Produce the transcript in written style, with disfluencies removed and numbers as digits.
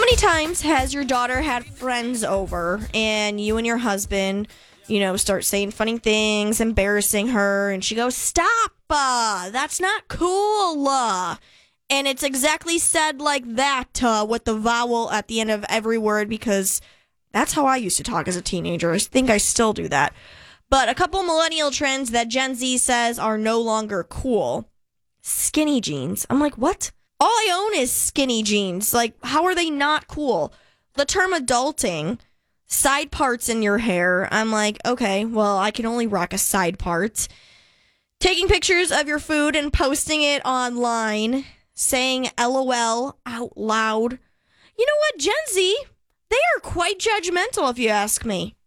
many times has your daughter had friends over and you and your husband, start saying funny things, embarrassing her, and she goes, "Stop! That's not cool." And it's exactly said like that with the vowel at the end of every word, because that's how I used to talk as a teenager. I think I still do that. But a couple millennial trends that Gen Z says are no longer cool. Skinny jeans. I'm like, what? All I own is skinny jeans. Like, how are they not cool? The term adulting, side parts in your hair. I'm like, okay, well, I can only rock a side part. Taking pictures of your food and posting it online. Saying LOL out loud. You know what, Gen Z? They are quite judgmental, if you ask me.